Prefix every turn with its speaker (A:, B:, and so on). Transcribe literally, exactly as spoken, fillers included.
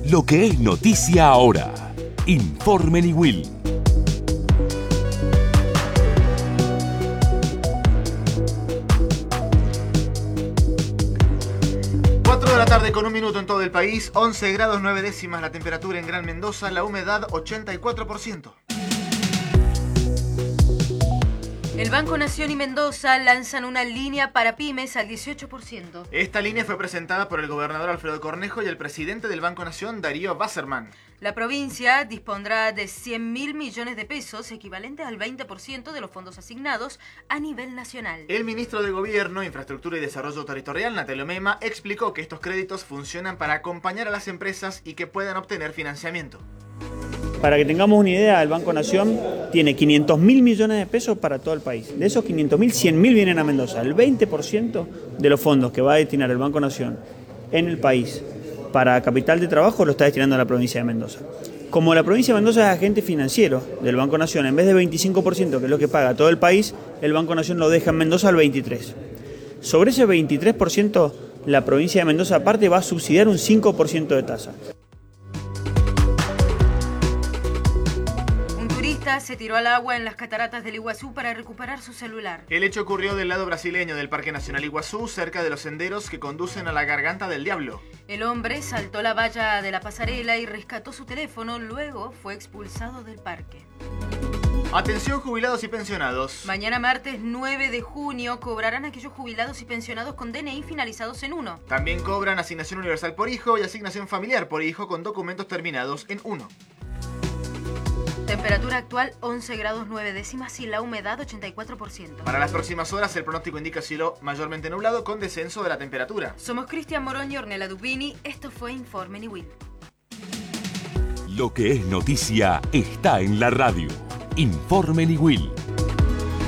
A: Lo que es noticia ahora. Informe Niwil.
B: cuatro de la tarde con un minuto en todo el país, once grados nueve décimas la temperatura en Gran Mendoza, la humedad ochenta y cuatro por ciento.
C: El Banco Nación y Mendoza lanzan una línea para pymes al dieciocho por ciento.
B: Esta línea fue presentada por el gobernador Alfredo Cornejo y el presidente del Banco Nación, Darío Wasserman.
C: La provincia dispondrá de cien mil millones de pesos, equivalente al veinte por ciento de los fondos asignados a nivel nacional.
B: El ministro de Gobierno, Infraestructura y Desarrollo Territorial, Natalio Mema, explicó que estos créditos funcionan para acompañar a las empresas y que puedan obtener financiamiento.
D: Para que tengamos una idea, el Banco Nación tiene quinientos mil millones de pesos para todo el país. De esos quinientos mil, cien mil vienen a Mendoza. El veinte por ciento de los fondos que va a destinar el Banco Nación en el país para capital de trabajo lo está destinando a la provincia de Mendoza. Como la provincia de Mendoza es agente financiero del Banco Nación, en vez de veinticinco por ciento, que es lo que paga todo el país, el Banco Nación lo deja en Mendoza al veintitrés por ciento. Sobre ese veintitrés por ciento, la provincia de Mendoza aparte va a subsidiar un cinco por ciento de tasa.
C: Se tiró al agua en las cataratas del Iguazú para recuperar su celular.
B: El hecho ocurrió del lado brasileño del Parque Nacional Iguazú, cerca de los senderos que conducen a la Garganta del Diablo.
C: El hombre saltó la valla de la pasarela y rescató su teléfono, luego fue expulsado del parque.
B: Atención jubilados y pensionados.
C: Mañana martes nueve de junio cobrarán aquellos jubilados y pensionados con D N I finalizados en uno.
B: También cobran asignación universal por hijo y asignación familiar por hijo con documentos terminados en uno.
C: Temperatura actual once grados nueve décimas y la humedad ochenta y cuatro por ciento.
B: Para las próximas horas el pronóstico indica cielo mayormente nublado con descenso de la temperatura.
C: Somos Cristian Morón y Ornella Dubini. Esto fue Informe Niwil.
A: Lo que es noticia está en la radio. Informe Niwil.